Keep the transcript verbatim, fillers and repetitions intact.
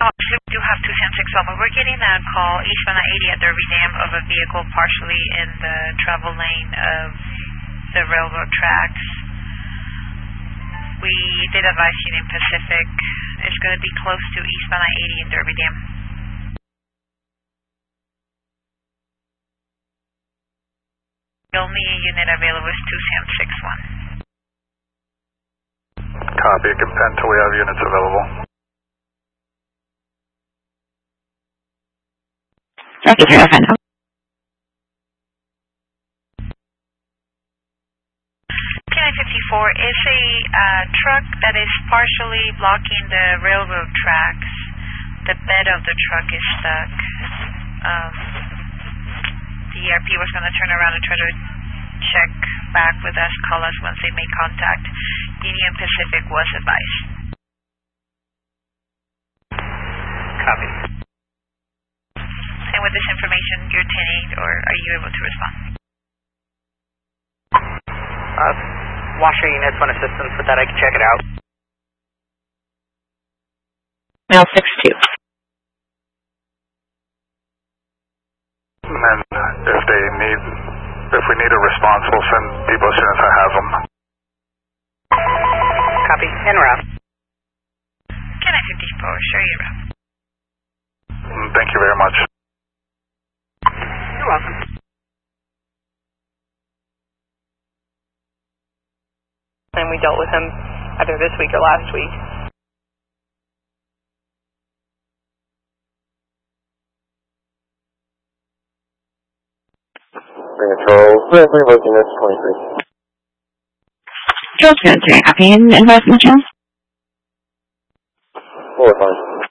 Oh, so we do have two San six one. We're getting a call eastbound on eighty at Derby Dam of a vehicle partially in the travel lane of the railroad tracks. We did advise Union Pacific. It's going to be close to eastbound on eighty in Derby Dam. The only unit available is two San six one. Copy. It can pen till we have units available. Roger, three oh five. T nine fifty-four is a uh, truck that is partially blocking the railroad tracks. The bed of the truck is stuck. Um, the E R P was going to turn around and try to check back with us, call us once they make contact. Union Pacific was advised. Copy. And with this information, you're ten eight, or are you able to respond? Uh, washer units want assistance with that. I can check it out. Mail six two. And if they need, if we need a response, we'll send people as soon as I have them. Copy. En route. T nine fifty-four, sure you're out. Thank you very much. You're welcome. And we dealt with him either this week or last week. Control, we're looking at twenty-three. Control three, copy, and advise my channel. Four, fine.